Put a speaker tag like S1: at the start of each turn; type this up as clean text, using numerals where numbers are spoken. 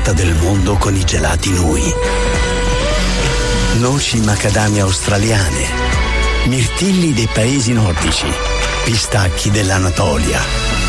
S1: volta del mondo con i gelati Nui. Noci macadamia australiane, mirtilli dei paesi nordici, pistacchi dell'Anatolia,